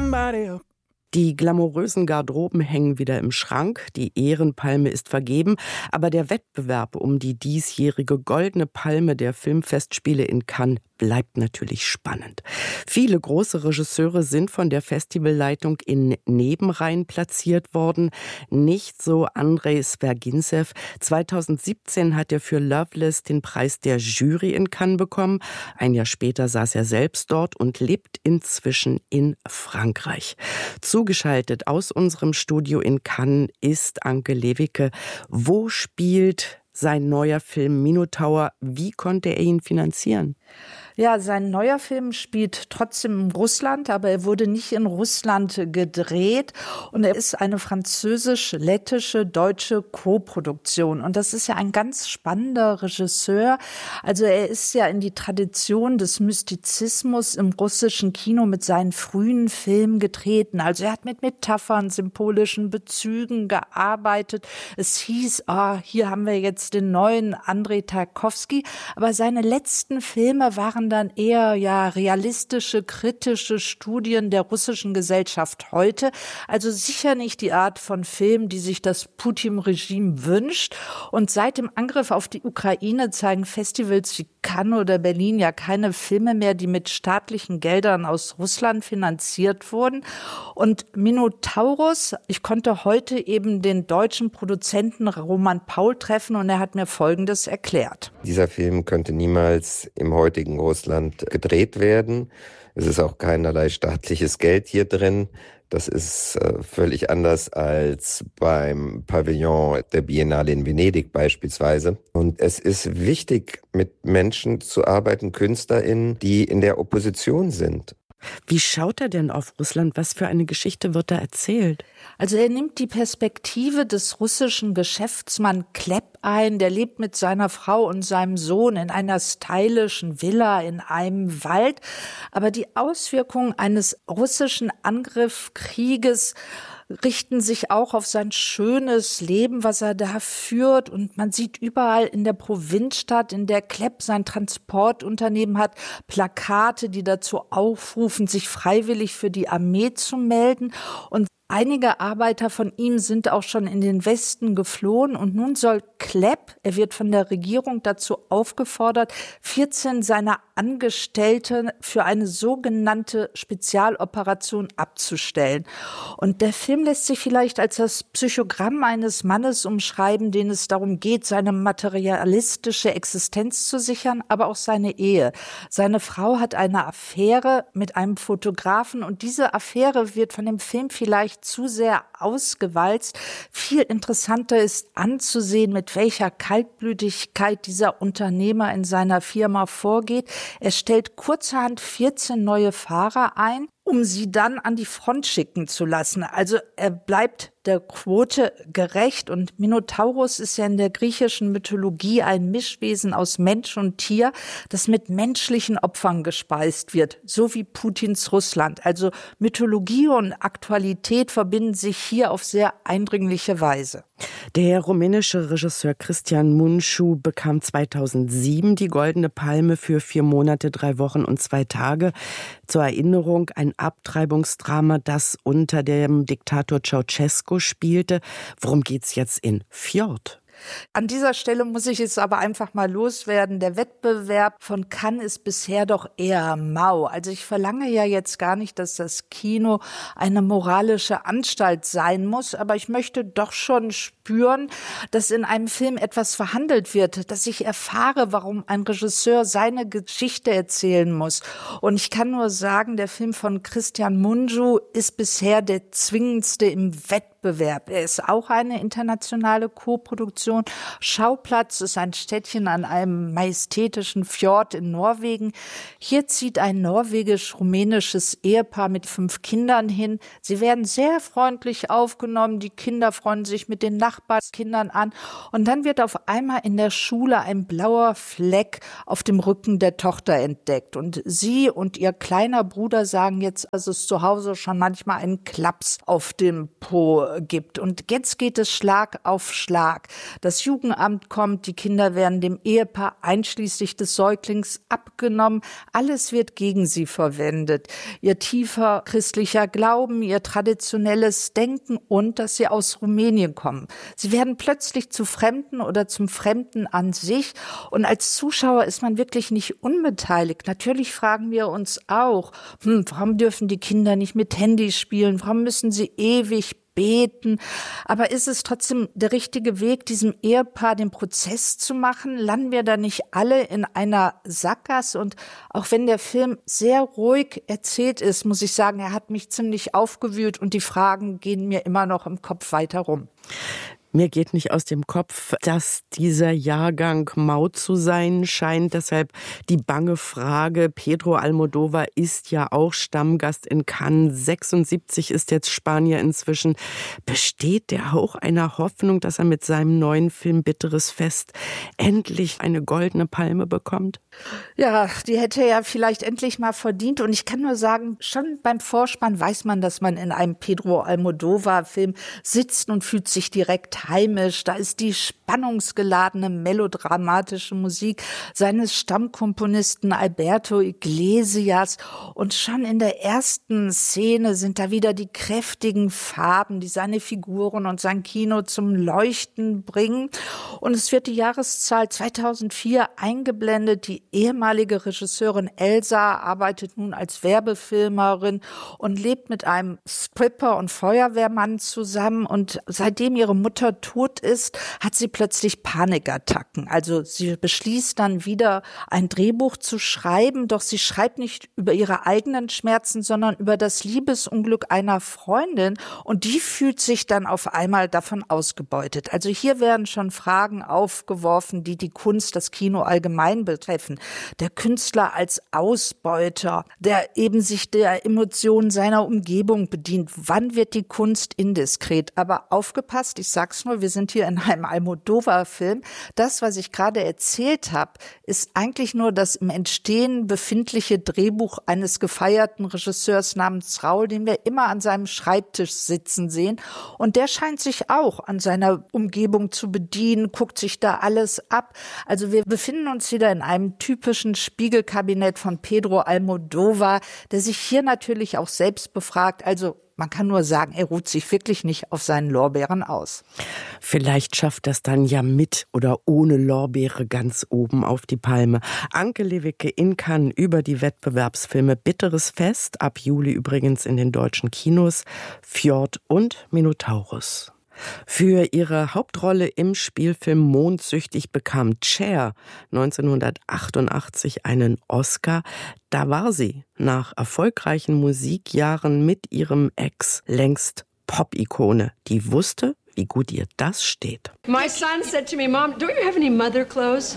somebody up. Die glamourösen Garderoben hängen wieder im Schrank, die Ehrenpalme ist vergeben, aber der Wettbewerb um die diesjährige Goldene Palme der Filmfestspiele in Cannes bleibt natürlich spannend. Viele große Regisseure sind von der Festivalleitung in Nebenreihen platziert worden. Nicht so Andrei Sverginsev. 2017 hat er für Loveless den Preis der Jury in Cannes bekommen. Ein Jahr später saß er selbst dort und lebt inzwischen in Frankreich. Zugeschaltet aus unserem Studio in Cannes ist Anke Lewicke. Wo spielt sein neuer Film Minotaur? Wie konnte er ihn finanzieren? Ja, sein neuer Film spielt trotzdem in Russland, aber er wurde nicht in Russland gedreht und er ist eine französisch-lettische deutsche Koproduktion. Und das ist ja ein ganz spannender Regisseur. Also er ist ja in die Tradition des Mystizismus im russischen Kino mit seinen frühen Filmen getreten. Also er hat mit Metaphern, symbolischen Bezügen gearbeitet. Es hieß, hier haben wir jetzt den neuen Andrei Tarkovsky, aber seine letzten Filme waren dann eher realistische, kritische Studien der russischen Gesellschaft heute. Also sicher nicht die Art von Film, die sich das Putin-Regime wünscht. Und seit dem Angriff auf die Ukraine zeigen Festivals wie Cannes oder Berlin ja keine Filme mehr, die mit staatlichen Geldern aus Russland finanziert wurden. Und Minotaurus, ich konnte heute eben den deutschen Produzenten Roman Paul treffen und er hat mir Folgendes erklärt. Dieser Film könnte niemals im heutigen Russland gedreht werden. Es ist auch keinerlei staatliches Geld hier drin. Das ist völlig anders als beim Pavillon der Biennale in Venedig beispielsweise. Und es ist wichtig, mit Menschen zu arbeiten, KünstlerInnen, die in der Opposition sind. Wie schaut er denn auf Russland? Was für eine Geschichte wird da erzählt? Also er nimmt die Perspektive des russischen Geschäftsmann Klepp ein. Der lebt mit seiner Frau und seinem Sohn in einer stylischen Villa in einem Wald. Aber die Auswirkungen eines russischen Angriffskrieges richten sich auch auf sein schönes Leben, was er da führt. Und man sieht überall in der Provinzstadt, in der Klepp sein Transportunternehmen hat, Plakate, die dazu aufrufen, sich freiwillig für die Armee zu melden. Und einige Arbeiter von ihm sind auch schon in den Westen geflohen und nun soll Klepp, er wird von der Regierung dazu aufgefordert, 14 seiner Angestellte für eine sogenannte Spezialoperation abzustellen. Und der Film lässt sich vielleicht als das Psychogramm eines Mannes umschreiben, den es darum geht, seine materialistische Existenz zu sichern, aber auch seine Ehe. Seine Frau hat eine Affäre mit einem Fotografen und diese Affäre wird von dem Film vielleicht zu sehr ausgewalzt. Viel interessanter ist anzusehen, mit welcher Kaltblütigkeit dieser Unternehmer in seiner Firma vorgeht. Er stellt kurzerhand 14 neue Fahrer ein, um sie dann an die Front schicken zu lassen. Also er bleibt der Quote gerecht und Minotaurus ist ja in der griechischen Mythologie ein Mischwesen aus Mensch und Tier, das mit menschlichen Opfern gespeist wird, so wie Putins Russland. Also Mythologie und Aktualität verbinden sich hier auf sehr eindringliche Weise. Der rumänische Regisseur Cristian Mungiu bekam 2007 die Goldene Palme für 4 Monate, 3 Wochen und 2 Tage. Zur Erinnerung, ein Abtreibungsdrama, das unter dem Diktator Ceausescu spielte. Worum geht's jetzt in Fjord? An dieser Stelle muss ich es aber einfach mal loswerden. Der Wettbewerb von Cannes ist bisher doch eher mau. Also ich verlange ja jetzt gar nicht, dass das Kino eine moralische Anstalt sein muss, aber ich möchte doch schon spüren, dass in einem Film etwas verhandelt wird, dass ich erfahre, warum ein Regisseur seine Geschichte erzählen muss. Und ich kann nur sagen, der Film von Cristian Mungiu ist bisher der zwingendste im Wettbewerb. Er ist auch eine internationale Koproduktion. Schauplatz ist ein Städtchen an einem majestätischen Fjord in Norwegen. Hier zieht ein norwegisch-rumänisches Ehepaar mit 5 Kindern hin. Sie werden sehr freundlich aufgenommen. Die Kinder freuen sich mit den Nachbarn Nachbarskindern an. Und dann wird auf einmal in der Schule ein blauer Fleck auf dem Rücken der Tochter entdeckt. Und sie und ihr kleiner Bruder sagen jetzt, dass es zu Hause schon manchmal einen Klaps auf dem Po gibt. Und jetzt geht es Schlag auf Schlag. Das Jugendamt kommt, die Kinder werden dem Ehepaar einschließlich des Säuglings abgenommen. Alles wird gegen sie verwendet. Ihr tiefer christlicher Glauben, ihr traditionelles Denken und dass sie aus Rumänien kommen. Sie werden plötzlich zu Fremden oder zum Fremden an sich. Und als Zuschauer ist man wirklich nicht unbeteiligt. Natürlich fragen wir uns auch, warum dürfen die Kinder nicht mit Handys spielen? Warum müssen sie ewig beten? Aber ist es trotzdem der richtige Weg, diesem Ehepaar den Prozess zu machen? Landen wir da nicht alle in einer Sackgasse? Und auch wenn der Film sehr ruhig erzählt ist, muss ich sagen, er hat mich ziemlich aufgewühlt und die Fragen gehen mir immer noch im Kopf weiter rum. Mir geht nicht aus dem Kopf, dass dieser Jahrgang Maut zu sein scheint. Deshalb die bange Frage, Pedro Almodóvar ist ja auch Stammgast in Cannes. 76 ist jetzt Spanier inzwischen. Besteht der Hauch einer Hoffnung, dass er mit seinem neuen Film Bitteres Fest endlich eine goldene Palme bekommt? Ja, die hätte er vielleicht endlich mal verdient. Und ich kann nur sagen, schon beim Vorspann weiß man, dass man in einem Pedro Almodóvar-Film sitzt und fühlt sich direkt heimisch. Da ist die spannungsgeladene, melodramatische Musik seines Stammkomponisten Alberto Iglesias. Und schon in der ersten Szene sind da wieder die kräftigen Farben, die seine Figuren und sein Kino zum Leuchten bringen. Und es wird die Jahreszahl 2004 eingeblendet. Die ehemalige Regisseurin Elsa arbeitet nun als Werbefilmerin und lebt mit einem Stripper und Feuerwehrmann zusammen. Und seitdem ihre Mutter tot ist, hat sie plötzlich Panikattacken. Also sie beschließt dann wieder, ein Drehbuch zu schreiben, doch sie schreibt nicht über ihre eigenen Schmerzen, sondern über das Liebesunglück einer Freundin. Und die fühlt sich dann auf einmal davon ausgebeutet. Also hier werden schon Fragen aufgeworfen, die die Kunst, das Kino allgemein betreffen. Der Künstler als Ausbeuter, der eben sich der Emotionen seiner Umgebung bedient. Wann wird die Kunst indiskret? Aber aufgepasst, ich sag's nur, wir sind hier in einem Almodóvar-Film. Das, was ich gerade erzählt habe, ist eigentlich nur das im Entstehen befindliche Drehbuch eines gefeierten Regisseurs namens Raul, den wir immer an seinem Schreibtisch sitzen sehen. Und der scheint sich auch an seiner Umgebung zu bedienen, guckt sich da alles ab. Also wir befinden uns wieder in einem typischen Spiegelkabinett von Pedro Almodóvar, der sich hier natürlich auch selbst befragt. Also man kann nur sagen, er ruht sich wirklich nicht auf seinen Lorbeeren aus. Vielleicht schafft das dann ja mit oder ohne Lorbeere ganz oben auf die Palme. Anke Lewicke in Cannes über die Wettbewerbsfilme Bitteres Fest, ab Juli übrigens in den deutschen Kinos, Fjord und Minotaurus. Für ihre Hauptrolle im Spielfilm Mondsüchtig bekam Cher 1988 einen Oscar. Da war sie nach erfolgreichen Musikjahren mit ihrem Ex längst Pop-Ikone, die wusste, wie gut ihr das steht. My son said to me, Mom, don't you have any mother clothes?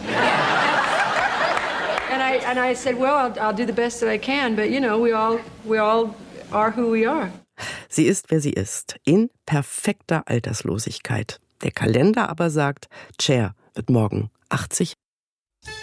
and I said, well, I'll do the best that I can, but you know, we all are who we are. Sie ist, wer sie ist, in perfekter Alterslosigkeit. Der Kalender aber sagt, Cher wird morgen 80